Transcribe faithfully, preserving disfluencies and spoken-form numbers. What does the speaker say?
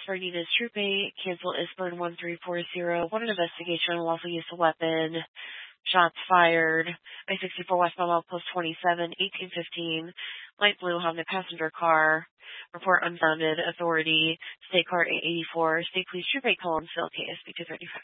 Fernandez Troop eight, cancel Isburn one three four zero, wanted investigation on lawful use of weapon, shots fired, I sixty-four westbound mile post twenty-seven, eighteen fifteen, light blue Honda passenger car, report unfounded, authority, state car eight eighty-four, state police Troop eight, Collinsville, K S B two thirty-five.